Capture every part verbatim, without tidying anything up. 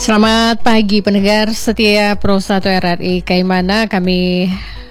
Selamat pagi pendengar setia Pro satu R R I Kaimana. Kami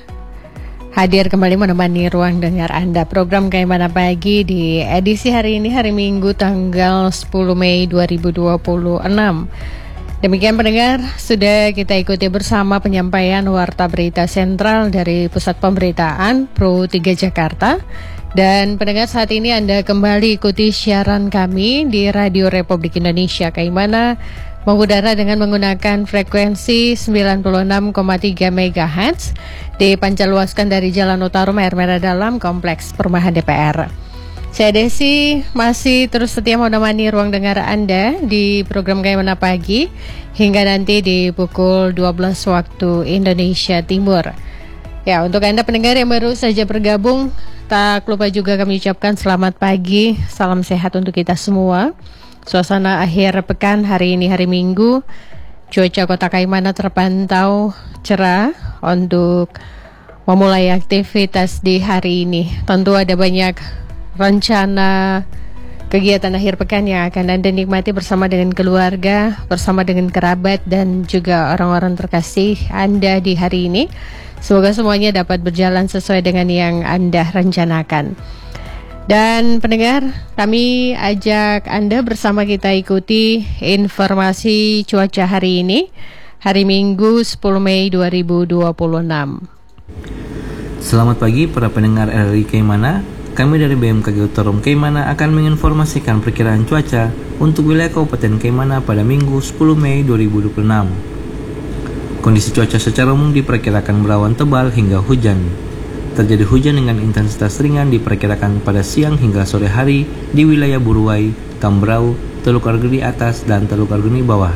hadir kembali menemani ruang dengar Anda. Program Kaimana Pagi di edisi hari ini, hari Minggu tanggal sepuluh Mei dua ribu dua puluh enam. Demikian pendengar, sudah kita ikuti bersama penyampaian Warta Berita Sentral dari Pusat Pemberitaan Pro tiga Jakarta. Dan pendengar, saat ini Anda kembali ikuti siaran kami di Radio Republik Indonesia Kaimana, mengudara dengan menggunakan frekuensi sembilan puluh enam koma tiga megahertz, dipancarluaskan dari Jalan Utara Air Merah Dalam, Kompleks Perumahan D P R. Saya Desi masih terus setia menemani ruang dengar Anda di program Kaimana Pagi hingga nanti di pukul dua belas waktu Indonesia Timur. Ya, untuk Anda pendengar yang baru saja bergabung, tak lupa juga kami ucapkan selamat pagi, salam sehat untuk kita semua. Suasana akhir pekan hari ini hari Minggu, cuaca Kota Kaimana terpantau cerah untuk memulai aktivitas di hari ini. Tentu ada banyak rencana kegiatan akhir pekan yang akan Anda nikmati bersama dengan keluarga, bersama dengan kerabat dan juga orang-orang terkasih Anda di hari ini. Semoga semuanya dapat berjalan sesuai dengan yang Anda rencanakan. Dan pendengar, kami ajak Anda bersama kita ikuti informasi cuaca hari ini, hari Minggu sepuluh Mei dua ribu dua puluh enam. Selamat pagi para pendengar R R I Kaimana. Kami dari B M K G Utorom Kaimana akan menginformasikan perkiraan cuaca untuk wilayah Kabupaten Kaimana pada Minggu sepuluh Mei dua ribu dua puluh enam. Kondisi cuaca secara umum diperkirakan berawan tebal hingga hujan. Terjadi hujan dengan intensitas ringan diperkirakan pada siang hingga sore hari di wilayah Buruwai, Tambrau, Teluk Argeni Atas, dan Teluk Argeni Bawah.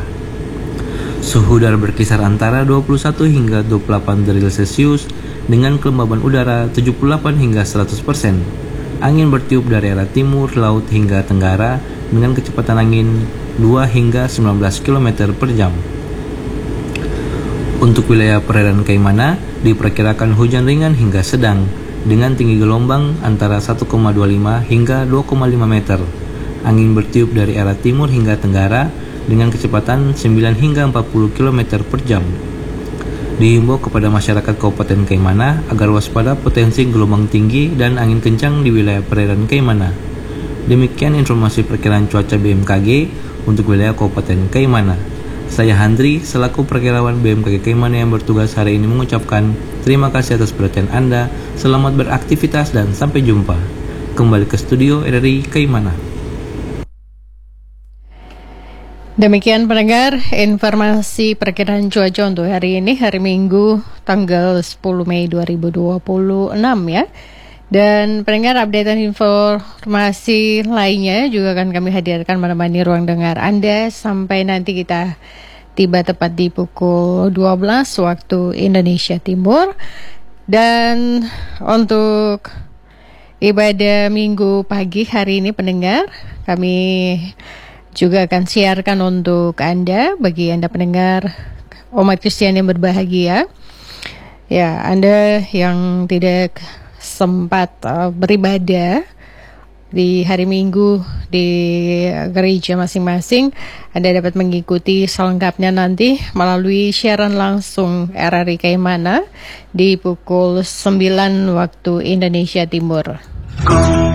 Suhu udara berkisar antara dua puluh satu hingga dua puluh delapan derajat Celcius dengan kelembaban udara tujuh puluh delapan hingga seratus persen. Angin bertiup dari arah timur, laut hingga tenggara dengan kecepatan angin dua hingga sembilan belas kilometer per jam. Untuk wilayah perairan Kaimana, diperkirakan hujan ringan hingga sedang, dengan tinggi gelombang antara satu koma dua lima hingga dua koma lima meter. Angin bertiup dari arah timur hingga tenggara, dengan kecepatan sembilan hingga empat puluh kilometer per jam. Dihimbau kepada masyarakat Kabupaten Kaimana agar waspada potensi gelombang tinggi dan angin kencang di wilayah perairan Kaimana. Demikian informasi perkiraan cuaca B M K G untuk wilayah Kabupaten Kaimana. Saya Handri, selaku perkirawan B M K G Kaimana yang bertugas hari ini mengucapkan terima kasih atas perhatian Anda, selamat beraktivitas dan sampai jumpa. Kembali ke studio R R I Kaimana. Demikian pendengar, informasi perkiraan cuaca untuk hari ini, hari Minggu tanggal sepuluh Mei dua ribu dua puluh enam ya. Dan pendengar, updatean informasi lainnya juga akan kami hadirkan menemani ruang dengar Anda sampai nanti kita tiba tepat di pukul dua belas waktu Indonesia Timur. Dan untuk ibadah Minggu pagi hari ini pendengar, kami juga akan siarkan untuk Anda, bagi Anda pendengar umat Kristen yang berbahagia. Ya, Anda yang tidak sempat uh, beribadah di hari Minggu di gereja masing-masing, Anda dapat mengikuti selengkapnya nanti melalui siaran langsung R R I Kaimana di pukul sembilan waktu Indonesia Timur.